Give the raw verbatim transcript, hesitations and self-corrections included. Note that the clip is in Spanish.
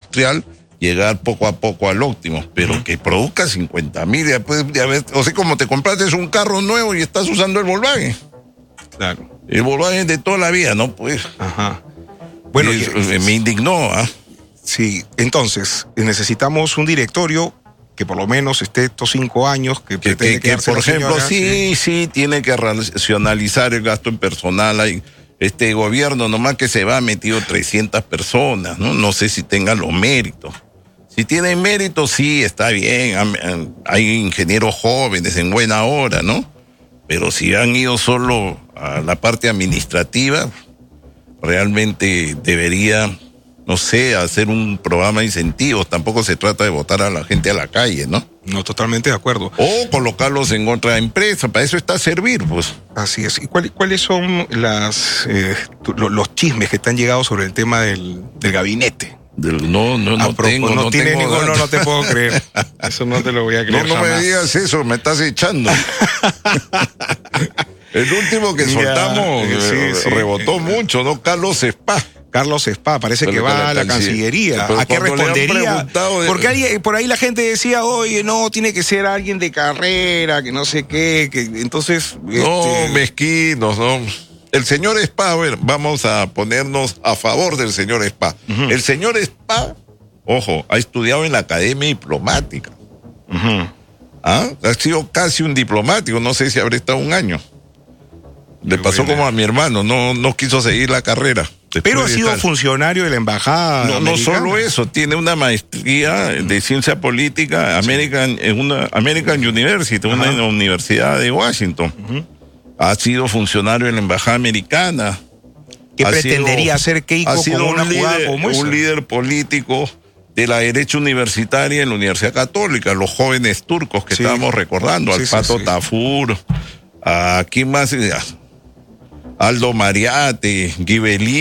industrial, llegar poco a poco al óptimo, pero uh-huh. que produzca cincuenta mil, después de haber, o sea, como te compraste un carro nuevo y estás usando el Volkswagen. Claro. El Volkswagen de toda la vida, ¿no? Pues. Ajá. Bueno, y, y, me indignó, ¿ah? ¿eh? Sí, entonces, necesitamos un directorio que por lo menos esté estos cinco años, que, que, que, que por ejemplo, señora, sí, sí, sí, tiene que racionalizar el gasto en personal. Hay, este gobierno nomás que se va ha metido trescientas personas, ¿no? No sé si tengan los méritos. Si tienen méritos, sí, está bien. Hay ingenieros jóvenes en buena hora, ¿no? Pero si han ido solo a la parte administrativa, realmente debería, no sé, hacer un programa de incentivos. Tampoco se trata de botar a la gente a la calle, ¿no? No, totalmente de acuerdo. O colocarlos en otra empresa, para eso está servir, pues. Así es. ¿Y cuál, cuáles son las eh, los chismes que te han llegado sobre el tema del, del gabinete? Del, no, no, no pro, tengo, no, no tiene tengo ninguno, no te puedo creer. Eso no te lo voy a creer. No, no jamás. me digas eso, me estás echando. El último que soltamos ya, sí, eh, sí, rebotó eh, mucho, ¿no? Carlos Spa. Carlos Spa, parece pero que va a la Cancillería. ¿A qué respondería? De... Porque hay, por ahí la gente decía, oye, no, tiene que ser alguien de carrera, que no sé qué, que entonces... No, este... mezquinos, ¿no? El señor Spa, a ver, vamos a ponernos a favor del señor Spa. Uh-huh. El señor Spa, ojo, ha estudiado en la Academia Diplomática. Uh-huh. ¿Ah? Ha sido casi un diplomático, no sé si habrá estado un año. Le Qué pasó buena. Como a mi hermano, no, no quiso seguir la carrera. Pero ha sido tal. funcionario de la embajada. No, no solo eso, tiene una maestría de ciencia política American, en una American University, Ajá. una universidad de Washington. Uh-huh. Ha sido funcionario en la embajada americana. ¿Qué ha pretendería sido, hacer Keiko ha sido como una un líder, jugada como esa? Un líder político de la derecha universitaria en la Universidad Católica, los jóvenes turcos que sí. estábamos recordando, sí, al Pato sí, sí. Tafur, a quién más, Aldo Mariate, Gibelín.